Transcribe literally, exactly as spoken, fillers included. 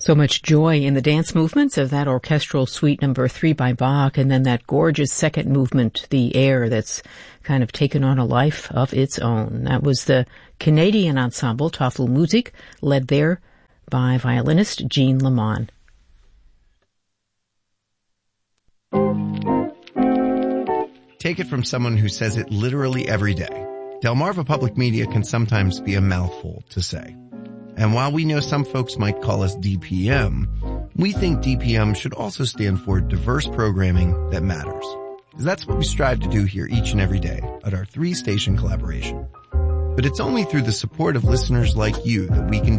So much joy in the dance movements of that orchestral suite number three by Bach, and then that gorgeous second movement, the air, that's kind of taken on a life of its own. That was the Canadian ensemble Tafelmusik, led there by violinist Jean Lamont. Take it from someone who says it literally every day. Delmarva Public Media can sometimes be a mouthful to say. And while we know some folks might call us D P M, we think D P M should also stand for diverse programming that matters. Because that's what we strive to do here each and every day at our three-station collaboration. But it's only through the support of listeners like you that we can